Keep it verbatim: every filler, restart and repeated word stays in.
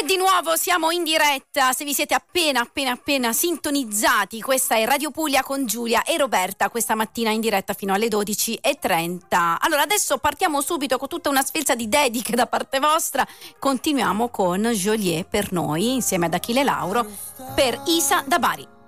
di nuovo siamo in diretta, se vi siete appena appena appena sintonizzati, questa è Radio Puglia con Giulia e Roberta, questa mattina in diretta fino alle dodici e trenta. Allora adesso partiamo subito con tutta una sfilza di dediche da parte vostra, continuiamo con Joliet per noi insieme ad Achille Lauro per Isa da Bari.